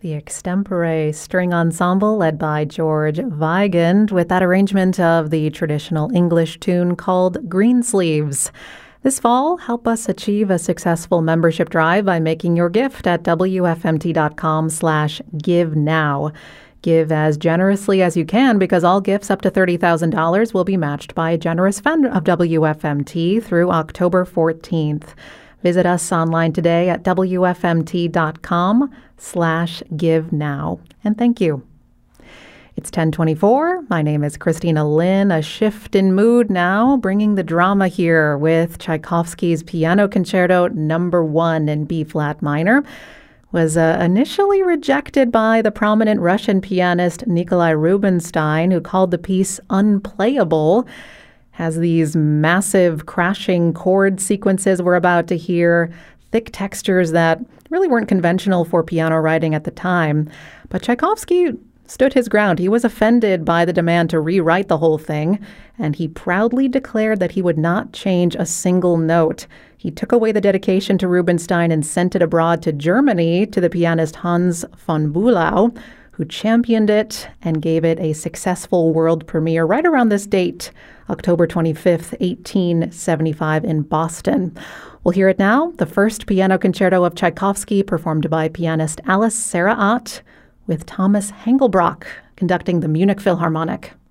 The extempore string ensemble led by George Weigand with that arrangement of the traditional English tune called Greensleeves. This fall, help us achieve a successful membership drive by making your gift at wfmt.com/give now. Give as generously as you can because all gifts up to $30,000 will be matched by a generous friend of WFMT through October 14th. Visit us online today at wfmt.com/give now. And thank you. It's 10:24. My name is Christina Lynn. A shift in mood now, bringing the drama here with Tchaikovsky's Piano Concerto No. 1 in B-flat minor. Was initially rejected by the prominent Russian pianist Nikolai Rubinstein, who called the piece unplayable. Has these massive crashing chord sequences we're about to hear, thick textures that really weren't conventional for piano writing at the time. But Tchaikovsky stood his ground. He was offended by the demand to rewrite the whole thing, and he proudly declared that he would not change a single note. He took away the dedication to Rubinstein and sent it abroad to Germany to the pianist Hans von Bülow, who championed it and gave it a successful world premiere right around this date, October 25th, 1875 in Boston. We'll hear it now, the first piano concerto of Tchaikovsky performed by pianist Alice Sarah Ott with Thomas Hengelbrock conducting the Munich Philharmonic.